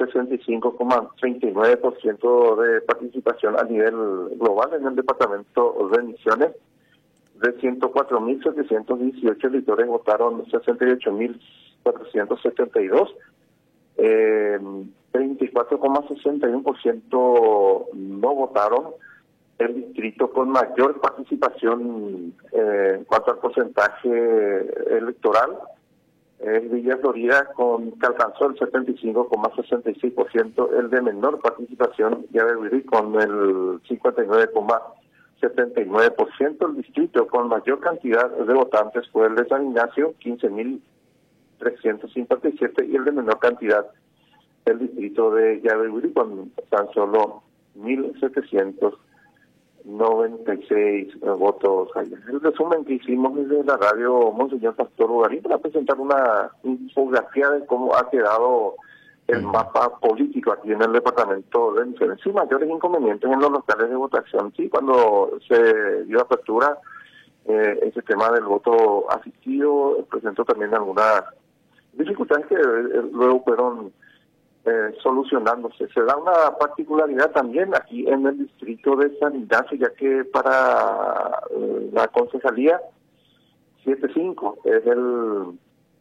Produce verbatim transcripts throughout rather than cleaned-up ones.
sesenta y cinco coma treinta y nueve por ciento de participación a nivel global en el departamento de Misiones. De ciento cuatro mil setecientos dieciocho electores votaron sesenta y ocho mil cuatrocientos setenta y dos. Eh, treinta y cuatro coma sesenta y uno por ciento no votaron. El distrito con mayor participación eh, en cuanto al porcentaje electoral es Villa Florida, con, que alcanzó el setenta y cinco coma sesenta y seis por ciento. El de menor participación, Yabehuiri, con el cincuenta y nueve coma setenta y nueve por ciento. El distrito con mayor cantidad de votantes fue el de San Ignacio, quince mil trescientos cincuenta y siete, y el de menor cantidad, el distrito de Yabehuiri, con tan solo mil setecientos noventa y seis uh, votos. El resumen que hicimos desde la radio Monseñor Pastor Ugarín para presentar una infografía de cómo ha quedado el mapa político aquí en el departamento de Misiones, sin mayores inconvenientes en los locales de votación. Sí, cuando se dio apertura, eh, ese tema del voto asistido presentó también algunas dificultades que eh, luego fueron Eh, solucionándose. Se da una particularidad también aquí en el distrito de San Ignacio, ya que para eh, la concejalía setenta y cinco es el,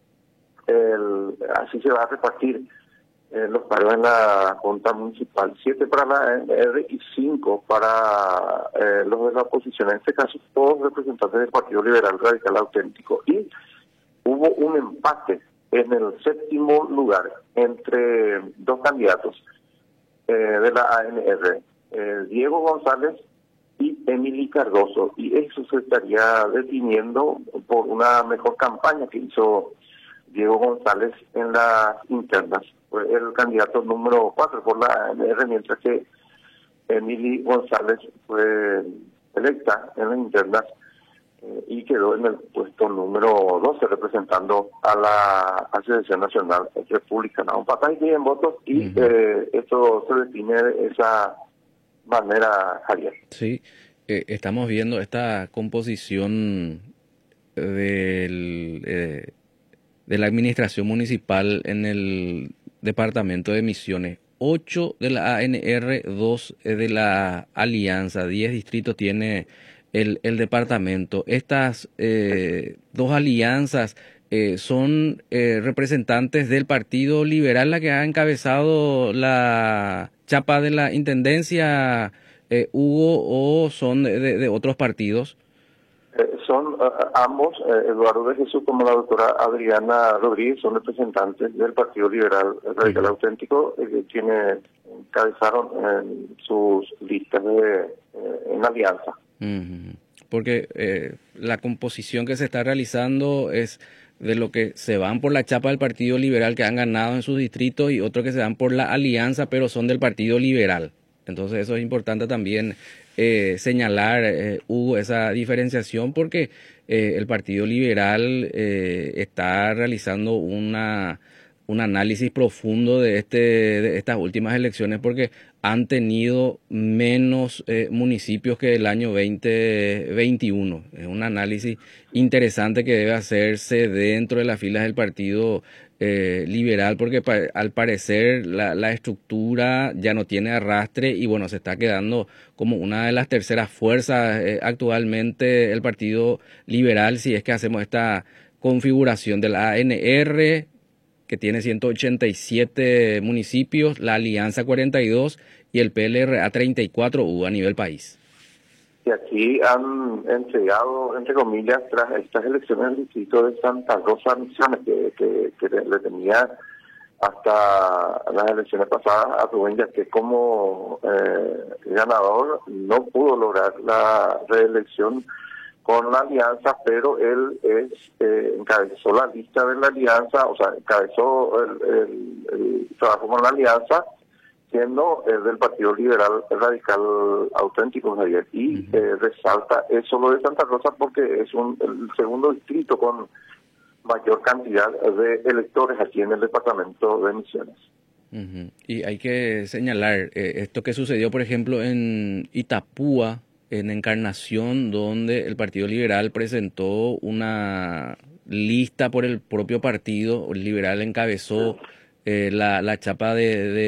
el así se va a repartir eh, los cargos en la Junta Municipal, siete para la N R y cinco para eh, los de la oposición, en este caso todos representantes del Partido Liberal Radical Auténtico, y hubo un empate en el séptimo lugar entre dos candidatos eh, de la A N R, eh, Diego González y Emily Cardoso, y eso se estaría definiendo por una mejor campaña que hizo Diego González en las internas. Fue el candidato número cuatro por la A N R, mientras que Emily González fue electa en las internas Eh, y quedó en el puesto número doce representando a la Asociación Nacional Republicana. Un pasaje que en votos y uh-huh. eh, esto se define de esa manera, Javier. Sí, eh, estamos viendo esta composición del, eh, de la administración municipal en el departamento de Misiones. Ocho de la A N R, dos de la Alianza, diez distritos tiene El, el departamento. Estas eh, dos alianzas eh, son eh, representantes del Partido Liberal, la que ha encabezado la chapa de la intendencia, eh, Hugo, o son de, de, de otros partidos. Eh, son uh, ambos, eh, Eduardo de Jesús como la doctora Adriana Rodríguez, son representantes del Partido Liberal Radical uh-huh. Auténtico, eh, que quienes encabezaron en sus listas de, eh, en alianza. Uh-huh. Porque eh, la composición que se está realizando es de lo que se van por la chapa del Partido Liberal, que han ganado en sus distritos, y otros que se van por la alianza, pero son del Partido Liberal. Entonces eso es importante también eh, señalar, eh, Hugo, esa diferenciación, porque eh, el Partido Liberal eh, está realizando una un análisis profundo de este de estas últimas elecciones, porque han tenido menos eh, municipios que el año veinte veintiuno. Es un análisis interesante que debe hacerse dentro de las filas del Partido eh, Liberal, porque pa al parecer la, la estructura ya no tiene arrastre y bueno, se está quedando como una de las terceras fuerzas eh, actualmente el Partido Liberal, si es que hacemos esta configuración de la A N R, que tiene ciento ochenta y siete municipios, la Alianza cuarenta y dos y el P L R A treinta y cuatro U a nivel país. Y aquí han entregado, entre comillas, tras estas elecciones del distrito de Santa Rosa Misiones, que, que, que le tenía hasta las elecciones pasadas a Rubén Yaque como eh, ganador, no pudo lograr la reelección con la alianza, pero él es eh, encabezó la lista de la alianza, o sea, encabezó el, el, el trabajo con la alianza, siendo el del Partido Liberal Radical Auténtico, Javier, y uh-huh. eh, resalta eso lo de Santa Rosa porque es un el segundo distrito con mayor cantidad de electores aquí en el departamento de Misiones. Uh-huh. Y hay que señalar eh, esto que sucedió, por ejemplo, en Itapúa, en Encarnación, donde el Partido Liberal presentó una lista por el propio partido, el Liberal encabezó eh, la, la chapa de, de